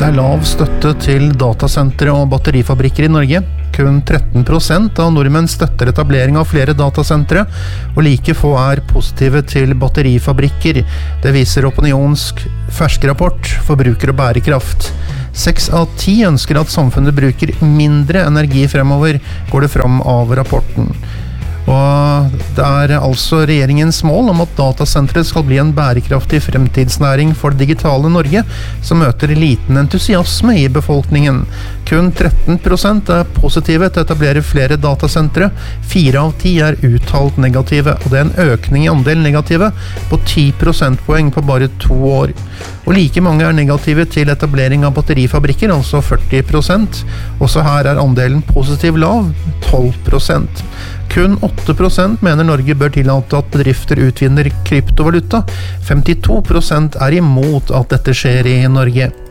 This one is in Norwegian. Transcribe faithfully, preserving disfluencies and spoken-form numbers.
Det er lav støtte til datasentre og batterifabrikker i Norge. Kun tretten prosent av nordmenn støtter etablering av flere datasentre, og like få er positive til batterifabrikker. Det viser Opinionsk fersk rapport Forbruker og bærekraft. Seks av ti ønsker at samfunnet bruker mindre energi fremover, går det fram av rapporten. Og det er altså regjeringens mål om at datasentret skal bli en bærekraftig fremtidsnæring for det digitale Norge, som møter liten entusiasme i befolkningen. Kun tretten prosent er positive til å etablere flere datasentre, fire av ti er uttalt negative, og det er en økning i andel negative på ti prosentpoeng på bare to år. Og like mange er negative til etablering av batterifabrikker, altså førti prosent. Også her er andelen positiv lav, tolv prosent. Kun åtte prosent mener Norge bør tillate at bedrifter utvinner kryptovaluta. femtito prosent er imot at dette skjer i Norge.